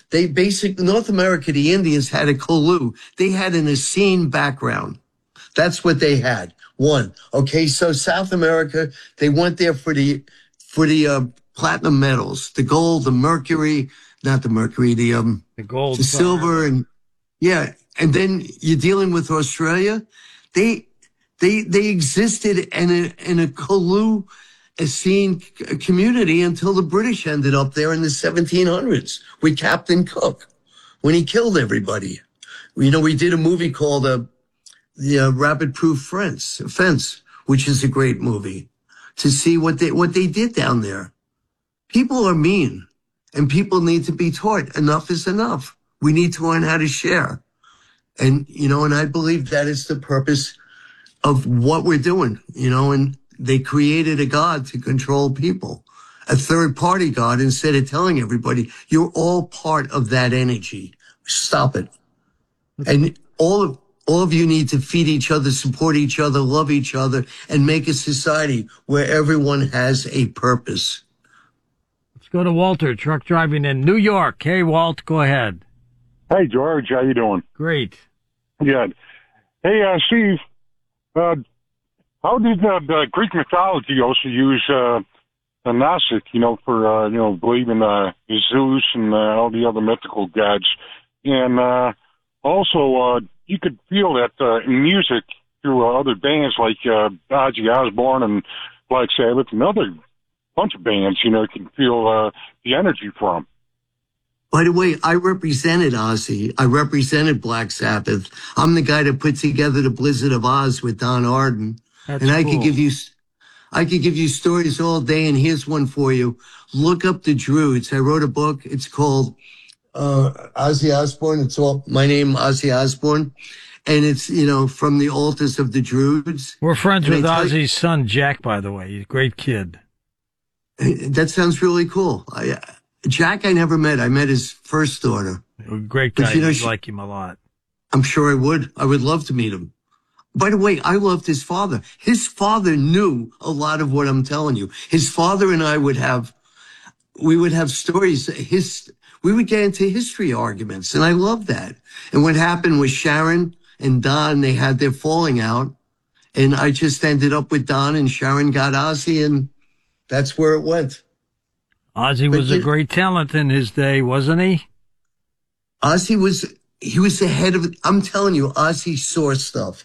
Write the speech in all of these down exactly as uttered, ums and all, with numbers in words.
They basically, North America, the Indians had a Kulu. They had an Essene background. That's what they had. One. Okay. So South America, they went there for the, for the, uh, platinum metals, the gold, the mercury, not the mercury, the, um, the gold, the silver. And yeah. And then you're dealing with Australia. They, they, they existed in a, in a Kulu Essene community until the British ended up there in the seventeen hundreds with Captain Cook when he killed everybody. You know, we did a movie called, uh, the uh, Rapid Proof Fence, Fence, which is a great movie to see what they, what they did down there. People are mean and people need to be taught enough is enough. We need to learn how to share. And, you know, and I believe that is the purpose of what we're doing, you know, and they created a God to control people, a third party God, instead of telling everybody, you're all part of that energy. Stop it. And all of, all of you need to feed each other, support each other, love each other, and make a society where everyone has a purpose. Let's go to Walter, truck driving in New York. Hey, Walt, go ahead. Hey, George, how you doing? Great. Good. Hey, uh, Steve, uh, how did uh, the Greek mythology also use uh, the Gnostic, you know, for, uh, you know, believing uh, Zeus and uh, all the other mythical gods? And uh, also, uh, you could feel that uh, in music through uh, other bands like uh, Ozzy Osbourne and Black Sabbath and other bunch of bands, you know, you can feel uh, the energy from. By the way, I represented Ozzy. I represented Black Sabbath. I'm the guy that put together the Blizzard of Oz with Don Arden. That's and I cool. could give you, I could give you stories all day. And here's one for you. Look up the Druids. I wrote a book. It's called, uh, Ozzy Osbourne. It's all my name, Ozzy Osbourne. And it's, you know, from the altars of the Druids. We're friends and with Ozzy's you, son, Jack, by the way. He's a great kid. That sounds really cool. I, Jack, I never met. I met his first daughter. Great guy. But, you know, I she, like him a lot. I'm sure I would. I would love to meet him. By the way, I loved his father. His father knew a lot of what I'm telling you. His father and I would have, we would have stories. His, we would get into history arguments, and I love that. And what happened was Sharon and Don, they had their falling out, and I just ended up with Don, and Sharon got Ozzy, and that's where it went. Ozzy But was you, a great talent in his day, wasn't he? Ozzy was, he was the head of, I'm telling you, Ozzy saw stuff.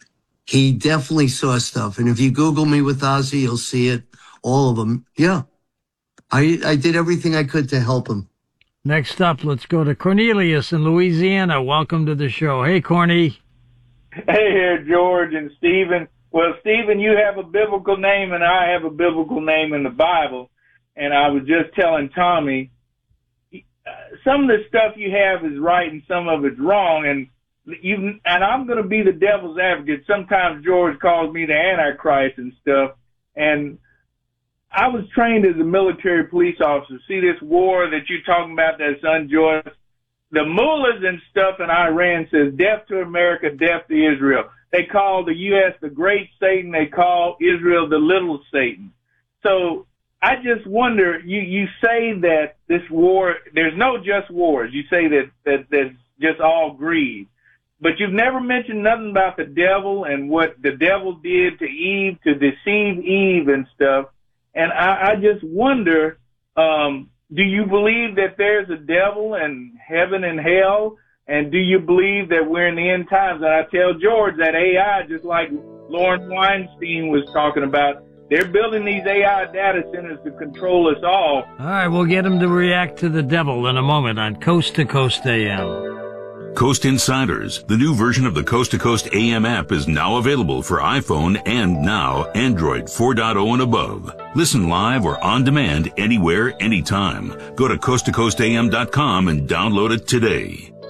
He definitely saw stuff. And if you Google me with Ozzy, you'll see it. All of them. Yeah. I, I did everything I could to help him. Next up, let's go to Cornelius in Louisiana. Welcome to the show. Hey, Corny. Hey here, George and Stephen. Well, Stephen, you have a biblical name and I have a biblical name in the Bible. And I was just telling Tommy, some of the stuff you have is right and some of it's wrong. And you and I'm going to be the devil's advocate. Sometimes George calls me the Antichrist and stuff. And I was trained as a military police officer. See this war that you're talking about that's unjust? The mullahs and stuff in Iran says death to America, death to Israel. They call the U S the great Satan. They call Israel the little Satan. So I just wonder, you, you say that this war, there's no just wars. You say that, that there's just all greed. But you've never mentioned nothing about the devil and what the devil did to Eve to deceive Eve and stuff. And I, I just wonder, um, do you believe that there's a devil and heaven and hell? And do you believe that we're in the end times? And I tell George that A I, just like Lawrence Weinstein was talking about, they're building these A I data centers to control us all. All right, we'll get him to react to the devil in a moment on Coast to Coast A M. Coast Insiders, the new version of the Coast to Coast A M app, is now available for iPhone and now Android four point oh and above. Listen live or on demand anywhere, anytime. Go to coast to coast a m dot com and download it today.